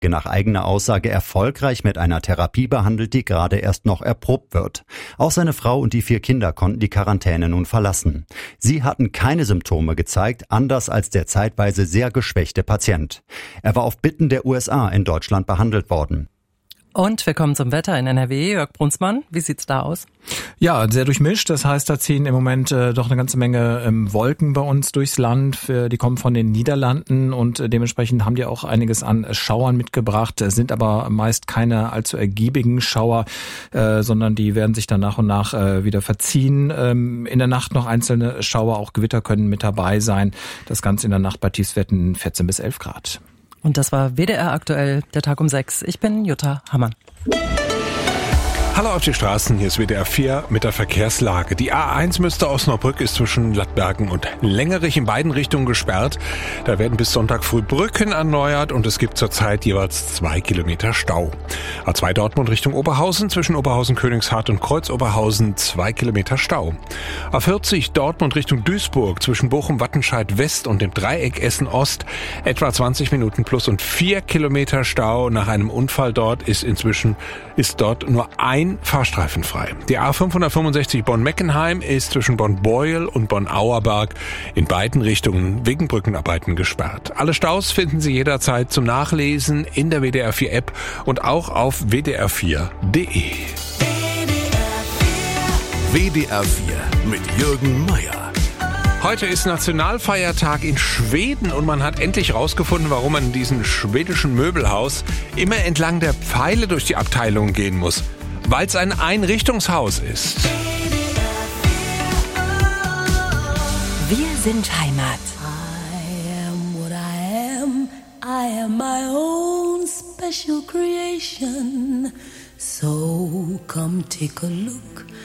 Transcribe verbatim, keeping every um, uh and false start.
nach eigener Aussage erfolgreich mit einer Therapie behandelt, die gerade erst noch erprobt wird. Auch seine Frau und die vier Kinder konnten die Quarantäne nun verlassen. Sie hatten keine Symptome gezeigt, anders als der zeitweise sehr geschwächte Patient. Er war auf Bitten der U S A in Deutschland behandelt worden. Und wir kommen zum Wetter in N R W. Jörg Brunsmann, wie sieht's da aus? Ja, sehr durchmischt. Das heißt, da ziehen im Moment äh, doch eine ganze Menge ähm, Wolken bei uns durchs Land. Für, die kommen von den Niederlanden und äh, dementsprechend haben die auch einiges an Schauern mitgebracht, sind aber meist keine allzu ergiebigen Schauer, äh, sondern die werden sich dann nach und nach äh, wieder verziehen. Ähm, in der Nacht noch einzelne Schauer, auch Gewitter können mit dabei sein. Das Ganze in der Nacht bei Tiefstwerten vierzehn bis elf Grad. Und das war W D R aktuell, der Tag um sechs. Ich bin Jutta Hammann. Hallo auf die Straßen, hier ist W D R vier mit der Verkehrslage. Die A eins Münster-Osnabrück ist zwischen Lattbergen und Längerich in beiden Richtungen gesperrt. Da werden bis Sonntag früh Brücken erneuert und es gibt zurzeit jeweils zwei Kilometer Stau. A zwei Dortmund Richtung Oberhausen, zwischen Oberhausen-Königshardt und Kreuz-Oberhausen zwei Kilometer Stau. A vierzig Dortmund Richtung Duisburg, zwischen Bochum-Wattenscheid West und dem Dreieck Essen-Ost etwa zwanzig Minuten plus und vier Kilometer Stau. Nach einem Unfall dort ist inzwischen ist dort nur ein Fahrstreifen frei. Die A fünfhundertfünfundsechzig Bonn-Meckenheim ist zwischen Bonn-Beuel und Bonn-Auerberg in beiden Richtungen wegen Brückenarbeiten gesperrt. Alle Staus finden Sie jederzeit zum Nachlesen in der W D R vier App und auch auf w d r vier punkt d e. W D R vier mit Jürgen Meier. Heute ist Nationalfeiertag in Schweden und man hat endlich rausgefunden, warum man in diesem schwedischen Möbelhaus immer entlang der Pfeile durch die Abteilung gehen muss. Weil es ein Einrichtungshaus ist. Wir sind Heimat. I am what I am. I am my own special creation. So come take a look.